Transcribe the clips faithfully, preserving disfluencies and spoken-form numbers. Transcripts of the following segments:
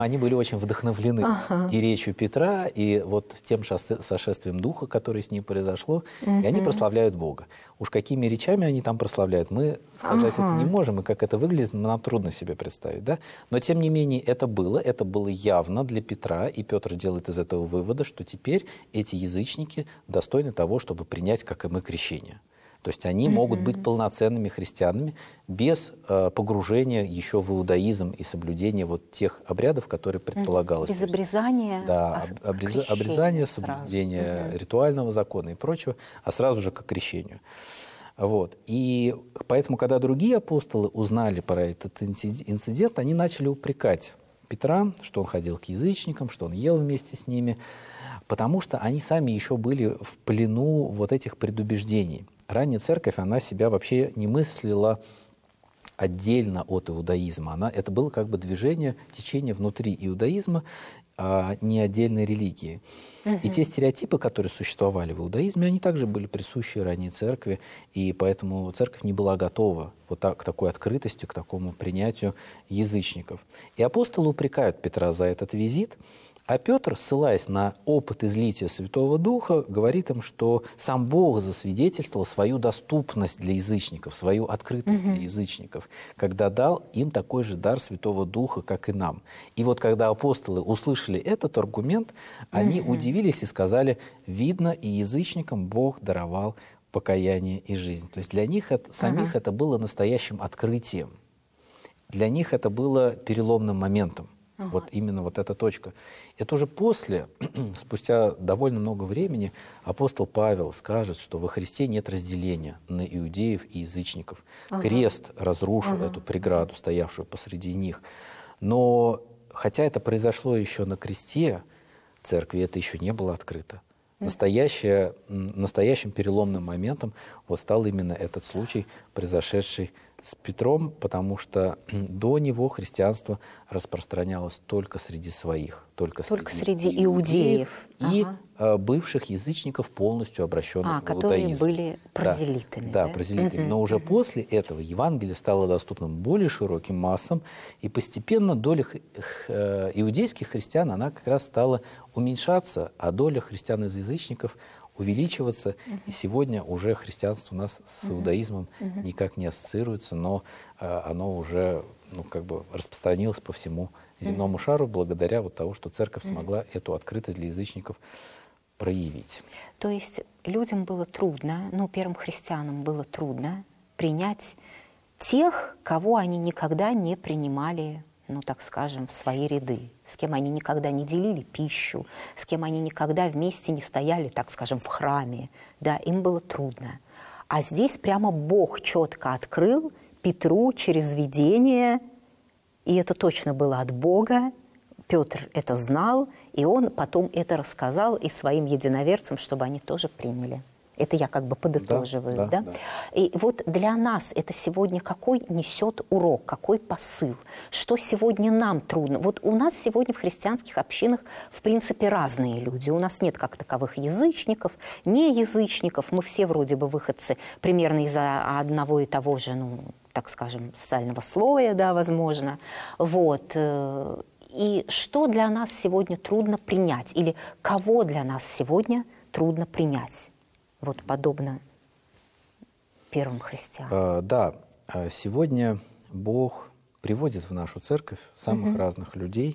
Они были очень вдохновлены Ага. и речью Петра, и вот тем шоссе- сошествием Духа, которое с ним произошло, и они прославляют Бога. Уж какими речами они там прославляют, мы сказать это не Ага. можем, и как это выглядит, нам трудно себе представить. Да? Но тем не менее это было, это было явно для Петра, и Петр делает из этого вывода, что теперь эти язычники достойны того, чтобы принять, как и мы, крещение. То есть они могут быть полноценными христианами без э, погружения еще в иудаизм и соблюдения вот тех обрядов, которые предполагалось. Без То есть, обрезания, да, а об- обреза- крещение обрезание, сразу. соблюдение Мгм. ритуального закона и прочего, а сразу же к крещению. Вот. И поэтому, когда другие апостолы узнали про этот инцид- инцидент, они начали упрекать Петра, что он ходил к язычникам, что он ел вместе с ними, потому что они сами еще были в плену вот этих предубеждений. Ранняя церковь, она себя вообще не мыслила отдельно от иудаизма. Она, это было как бы движение, течение внутри иудаизма, а не отдельной религии. И те стереотипы, которые существовали в иудаизме, они также были присущи ранней церкви, и поэтому церковь не была готова вот так, к такой открытости, к такому принятию язычников. И апостолы упрекают Петра за этот визит, а Петр, ссылаясь на опыт излития Святого Духа, говорит им, что сам Бог засвидетельствовал свою доступность для язычников, свою открытость для язычников, когда дал им такой же дар Святого Духа, как и нам. И вот когда апостолы услышали этот аргумент, они удивились и сказали: видно, и язычникам Бог даровал покаяние и жизнь. То есть для них это, самих Ага. это было настоящим открытием. Для них это было переломным моментом. Вот именно вот эта точка. Это уже после, спустя довольно много времени, апостол Павел скажет, что во Христе нет разделения на иудеев и язычников. Ага. Крест разрушил Ага. эту преграду, стоявшую посреди них. Но хотя это произошло еще на кресте, церкви это еще не было открыто. Настоящее, м, настоящим переломным моментом вот стал именно этот случай, произошедший с Петром, потому что до него христианство распространялось только среди своих, только, Только среди, среди иудеев. и Ага. э, бывших язычников, полностью обращенных А, в которые иудаизм. были прозелитами, Да, да? прозелитами. Мгм, Но уже мгм. после этого Евангелие стало доступным более широким массам, и постепенно доля х- х- э, иудейских христиан, она как раз стала уменьшаться, а доля христиан из язычников увеличиваться. И сегодня уже христианство у нас с иудаизмом никак не ассоциируется, но э, оно уже ну, как бы распространилось по всему земному шару благодаря вот тому, что церковь смогла эту открытость для язычников проявить. То есть людям было трудно, ну, первым христианам было трудно принять тех, кого они никогда не принимали, ну, так скажем, в свои ряды, с кем они никогда не делили пищу, с кем они никогда вместе не стояли, так скажем, в храме. Да, им было трудно. А здесь прямо Бог четко открыл Петру через видение, и это точно было от Бога. Петр это знал, и он потом это рассказал и своим единоверцам, чтобы они тоже приняли. Это я как бы подытоживаю. Да, Да, да, да. И вот для нас это сегодня какой несет урок, какой посыл, что сегодня нам трудно. Вот у нас сегодня в христианских общинах в принципе разные люди. У нас нет как таковых язычников, не язычников. Мы все вроде бы выходцы примерно из одного и того же, ну, так скажем, социального слоя, да, возможно. Вот. И что для нас сегодня трудно принять? Или кого для нас сегодня трудно принять? Вот подобно первым христианам. А, да, а сегодня Бог приводит в нашу церковь самых разных людей.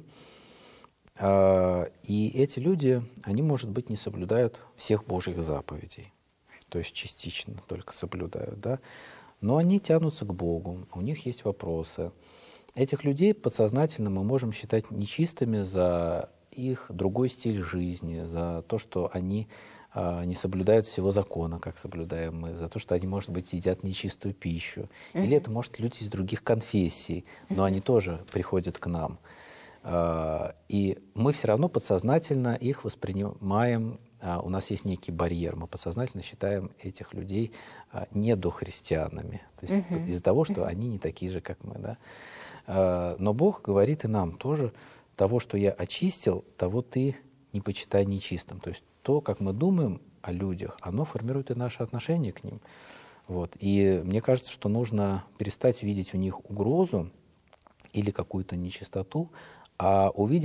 А, и эти люди, они, может быть, не соблюдают всех Божьих заповедей. То есть частично только соблюдают, да. Но они тянутся к Богу, у них есть вопросы. Этих людей подсознательно мы можем считать нечистыми за их другой стиль жизни, за то, что они а, не соблюдают всего закона, как соблюдаем мы, за то, что они, может быть, едят нечистую пищу. Uh-huh. Или это, может, люди из других конфессий, но uh-huh. они тоже приходят к нам. А, и мы все равно подсознательно их воспринимаем, а, у нас есть некий барьер, мы подсознательно считаем этих людей а, недохристианами, то есть uh-huh. из-за того, что uh-huh. они не такие же, как мы, да. Но Бог говорит и нам тоже: того, что я очистил, того ты не почитай нечистым. То есть то, как мы думаем о людях, оно формирует и наше отношение к ним. Вот. И мне кажется, что нужно перестать видеть в них угрозу или какую-то нечистоту, а увидеть